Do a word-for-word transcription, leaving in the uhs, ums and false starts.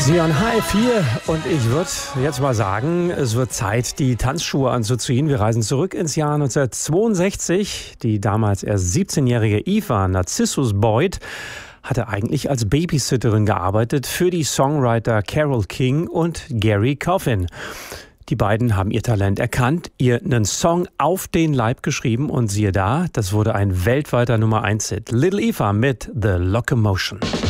Sion Hive hier und ich würde jetzt mal sagen, es wird Zeit, die Tanzschuhe anzuziehen. Wir reisen zurück ins Jahr neunzehnhundertzweiundsechzig. Die damals erst siebzehnjährige Eva Narcissus Boyd hatte eigentlich als Babysitterin gearbeitet für die Songwriter Carole King und Gary Coffin. Die beiden haben ihr Talent erkannt, ihr einen Song auf den Leib geschrieben und siehe da, das wurde ein weltweiter Nummer eins Hit. Little Eva mit The Locomotion.